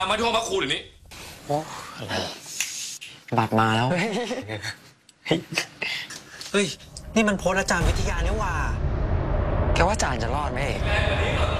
มาที่ห้องพักครูเดี๋ยวนี้โอ้อะไรบัตรมาแล้วเฮ้ยนี่มันโพสต์อาจารย์วิทยาเนี่ยว่าแกว่าอาจารย์จะรอดไหม